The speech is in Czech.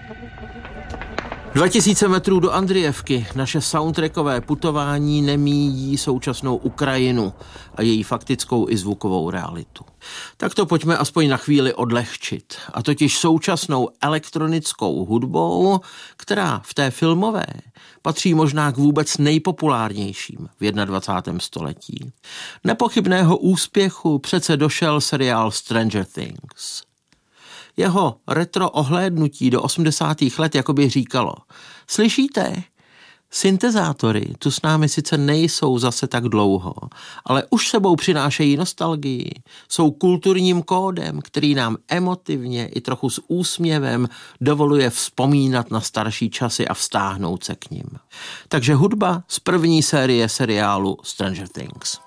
2000 metrů do Andrijevky, naše soundtrackové putování nemíjí současnou Ukrajinu a její faktickou i zvukovou realitu. Tak to pojďme aspoň na chvíli odlehčit, a totiž současnou elektronickou hudbou, která v té filmové patří možná k vůbec nejpopulárnějším v 21. století. Nepochybného úspěchu přece došel seriál Stranger Things. Jeho retro ohlédnutí do 80. let jakoby říkalo: slyšíte? Syntezátory tu s námi sice nejsou zase tak dlouho, ale už sebou přinášejí nostalgii, jsou kulturním kódem, který nám emotivně i trochu s úsměvem dovoluje vzpomínat na starší časy a vztáhnout se k nim. Takže hudba z první série seriálu Stranger Things.